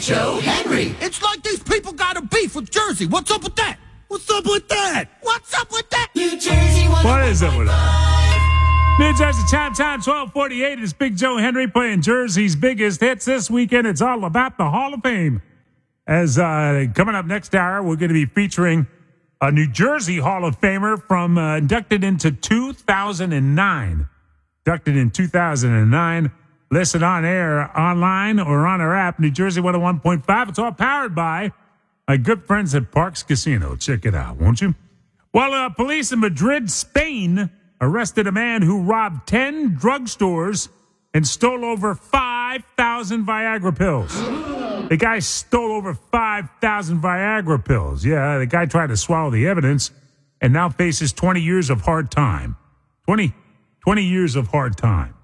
Joe Henry. It's like these people got a beef with Jersey. What's up with that? What's up with that? What's up with that? New Jersey 101.5. What is up with that? New Jersey Chime Time 1248 is Big Joe Henry playing Jersey's biggest hits this weekend. It's all about the Hall of Fame. As coming up next hour, we're going to be featuring a New Jersey Hall of Famer from inducted into 2009. Inducted in 2009. Listen on air, online, or on our app, New Jersey 101.5. It's all powered by my good friends at Parks Casino. Check it out, won't you? Well, police in Madrid, Spain, arrested a man who robbed 10 drugstores and stole over 5,000 Viagra pills. The guy stole over 5,000 Viagra pills. Yeah, the guy tried to swallow the evidence and now faces 20 years of hard time. 20 years of hard time.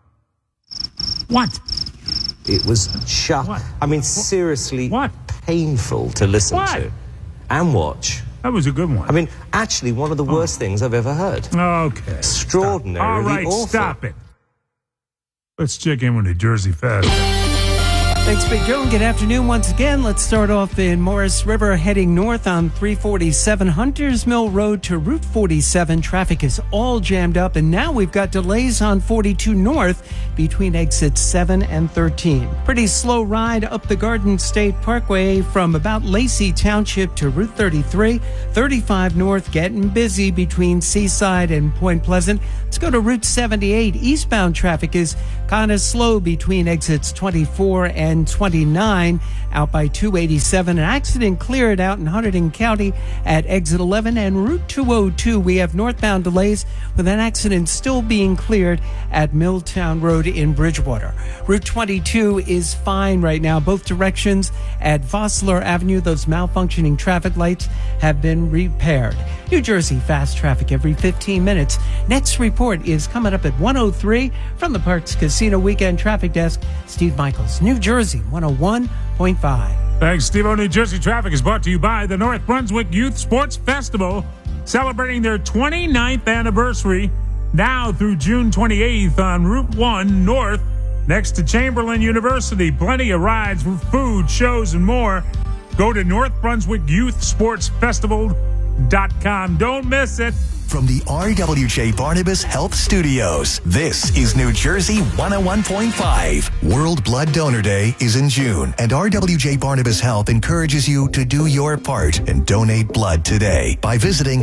What? It was What? I mean, seriously What? painful to listen What? to and watch. That was a good one. I mean, actually, one of the worst things I've ever heard. Okay. Extraordinarily All right, awful. stop it. Let's check in with New Jersey Fast. Thanks, Big Joe, and good afternoon once again. Let's start off in Morris River, heading north on 347 Hunters Mill Road to Route 47. Traffic is all jammed up, and now we've got delays on 42 north between exits 7 and 13. Pretty slow ride up the Garden State Parkway from about Lacey Township to Route 33. 35 north getting busy between Seaside and Point Pleasant. Let's go to Route 78. Eastbound traffic is kind of slow between exits 24 and 29 out by 287. An accident cleared out in Hunterdon County at exit 11 and Route 202. We have northbound delays with an accident still being cleared at Milltown Road in Bridgewater. Route 22 is fine right now, both directions at Vossler Avenue. Those malfunctioning traffic lights have been repaired. New Jersey fast traffic every 15 minutes. Next report is coming up at 1:03 from the Parks Casino Weekend Traffic Desk. Steve Michaels, New Jersey 101.5. Thanks, Steve-O. New Jersey Traffic is brought to you by the North Brunswick Youth Sports Festival, celebrating their 29th anniversary now through June 28th on Route 1 North, next to Chamberlain University. Plenty of rides, food, shows, and more. Go to North Brunswick Youth Sports Festival.com. Don't miss it. From the RWJ Barnabas Health Studios, this is New Jersey 101.5. World Blood Donor Day is in June, and RWJ Barnabas Health encourages you to do your part and donate blood today by visiting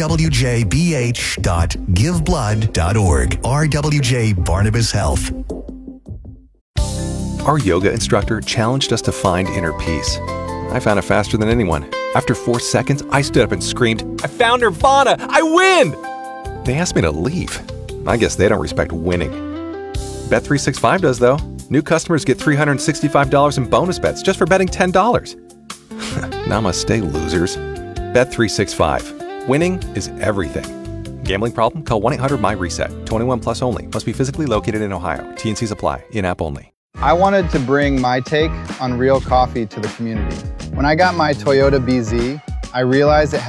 rwjbh.giveblood.org. RWJ Barnabas Health. Our yoga instructor challenged us to find inner peace. I found it faster than anyone. After 4 seconds, I stood up and screamed, "I found Nirvana! I win!" They asked me to leave. I guess they don't respect winning. Bet365 does, though. New customers get $365 in bonus bets just for betting $10. Namaste, losers. Bet365. Winning is everything. Gambling problem? Call 1-800-MY-RESET. 21 plus only. Must be physically located in Ohio. T&Cs apply. In-app only. I wanted to bring my take on real coffee to the community. When I got my Toyota BZ, I realized it had